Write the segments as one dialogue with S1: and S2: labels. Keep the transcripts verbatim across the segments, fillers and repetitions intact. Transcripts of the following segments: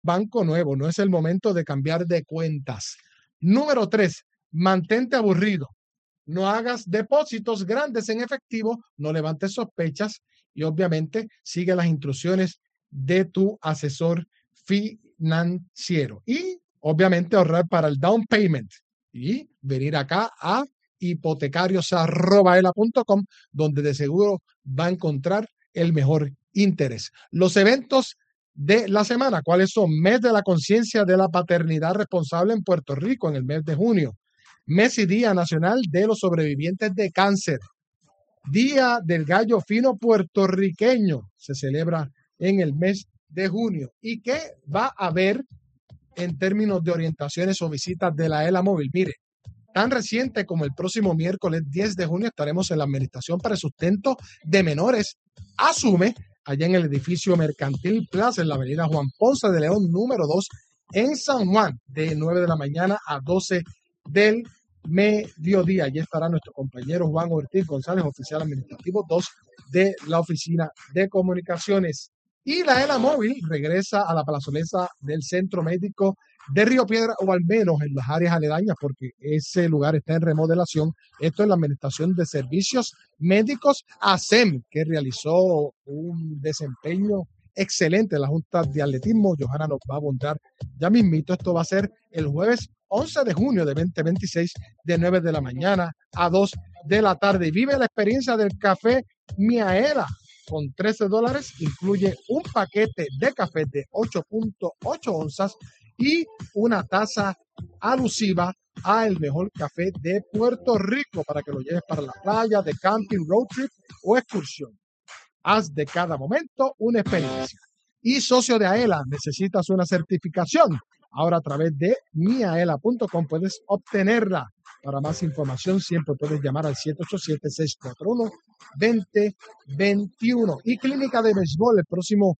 S1: banco nuevo, no es el momento de cambiar de cuentas. Número tres, mantente aburrido. No hagas depósitos grandes en efectivo, no levantes sospechas y obviamente sigue las instrucciones de tu asesor financiero. Y obviamente ahorrar para el down payment y venir acá a hipotecarios arroba ela punto com, donde de seguro va a encontrar el mejor interés. Los eventos de la semana, ¿cuáles son? Mes de la conciencia de la paternidad responsable en Puerto Rico en el mes de junio. Mes y Día Nacional de los Sobrevivientes de Cáncer. Día del Gallo Fino Puertorriqueño. Se celebra en el mes de junio. ¿Y qué va a haber en términos de orientaciones o visitas de la ELA Móvil? Mire, tan reciente como el próximo miércoles diez de junio estaremos en la Administración para el Sustento de Menores, ASUME, allá en el edificio Mercantil Plaza, en la avenida Juan Ponce de León, número dos, en San Juan, de nueve de la mañana a doce del mediodía. Allí estará nuestro compañero Juan Ortiz González, oficial administrativo dos de la Oficina de Comunicaciones. Y la ELA Móvil regresa a la plazoleta del Centro Médico de Río Piedra, o al menos en las áreas aledañas, porque ese lugar está en remodelación. Esto es la Administración de Servicios Médicos, ASEM, que realizó un desempeño excelente en la Junta de Atletismo. Johanna nos va a abundar ya mismito. Esto va a ser el jueves once de junio de veinte veintiséis, de nueve de la mañana a dos de la tarde. Y vive la experiencia del café Miaela. Con trece dólares incluye un paquete de café de ocho punto ocho onzas y una taza alusiva a el mejor café de Puerto Rico para que lo lleves para la playa, de camping, road trip o excursión. Haz de cada momento una experiencia. Y socio de AELA, necesitas una certificación. Ahora a través de mi aela punto com puedes obtenerla. Para más información siempre puedes llamar al siete ocho siete, seis cuatro uno, dos cero dos uno. Y Clínica de Béisbol el próximo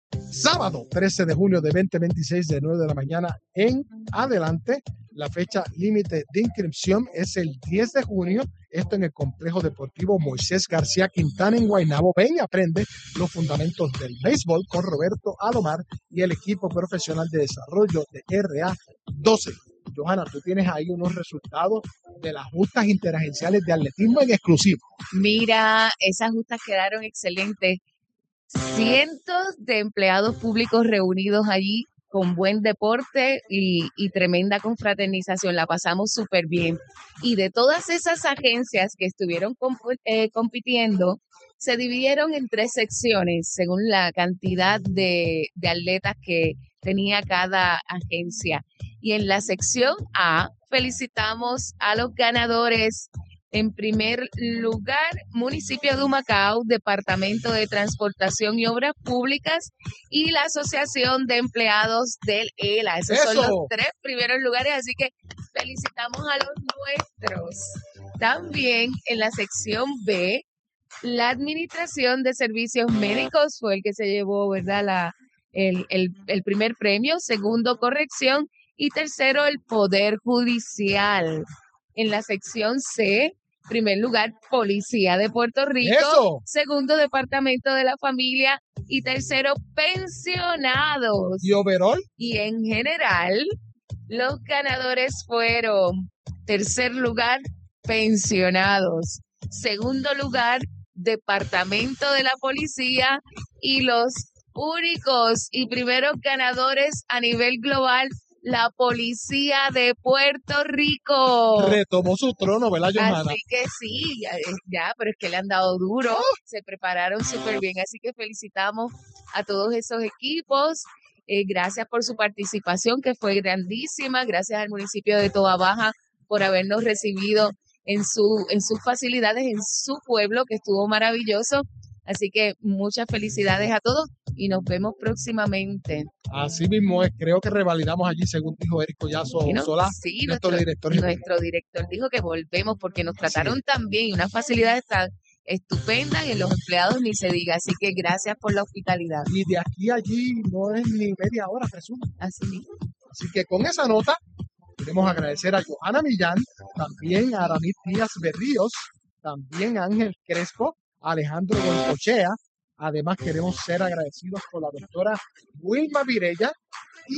S1: sábado trece de junio de veinte veintiséis, de nueve de la mañana en adelante. La fecha límite de inscripción es el diez de junio. Esto en el Complejo Deportivo Moisés García Quintana en Guaynabo. Ven y aprende los fundamentos del béisbol con Roberto Alomar y el equipo profesional de desarrollo de R A doce. Johanna, tú tienes ahí unos resultados de las justas interagenciales de atletismo en exclusivo.
S2: Mira, esas justas quedaron excelentes. Cientos de empleados públicos reunidos allí con buen deporte y, y tremenda confraternización. La pasamos súper bien. Y de todas esas agencias que estuvieron comp- eh, compitiendo, se dividieron en tres secciones según la cantidad de, de atletas que tenía cada agencia. Y en la sección A felicitamos a los ganadores. En primer lugar, municipio de Humacao, Departamento de Transportación y Obras Públicas y la Asociación de Empleados del ELA. Esos
S1: ¡Eso!
S2: son los tres primeros lugares, así que felicitamos a los nuestros. También en la sección B, la Administración de Servicios Médicos fue el que se llevó, ¿verdad?, la, el, el, el primer premio. Segundo, corrección. Y tercero, el Poder Judicial. En la sección C, primer lugar, Policía de Puerto Rico.
S1: ¡Eso!
S2: Segundo, Departamento de la Familia. Y tercero, Pensionados.
S1: ¿Y overall?
S2: Y en general, los ganadores fueron: tercer lugar, Pensionados. Segundo lugar, Departamento de la Policía. Y los únicos y primeros ganadores a nivel global, la Policía de Puerto Rico.
S1: Retomó su trono, ¿verdad, Johanna?
S2: Así que sí, ya, ya, pero es que le han dado duro,
S1: ¡Oh!
S2: se prepararon súper bien, así que felicitamos a todos esos equipos. Eh, gracias por su participación, que fue grandísima. Gracias al municipio de Toa Baja por habernos recibido en su, en sus facilidades, en su pueblo, que estuvo maravilloso. Así que muchas felicidades a todos y nos vemos próximamente.
S1: Así mismo es, creo que revalidamos allí, según dijo Eric Collazo
S2: Bueno,
S1: Solá,
S2: sí,
S1: nuestro,
S2: nuestro,
S1: director.
S2: nuestro director dijo que volvemos porque nos trataron
S1: Sí.
S2: tan bien y unas facilidades tan estupendas, y en los empleados ni se diga. Así que gracias por la hospitalidad.
S1: Y de aquí a allí no es ni media hora, presumo.
S2: Así mismo.
S1: Así que con esa nota, queremos agradecer a Johanna Millán, también a Aramis Díaz Berríos, también a Ángel Crespo, a Alejandro Golcochea, Además, queremos ser agradecidos con la doctora Wilma Virella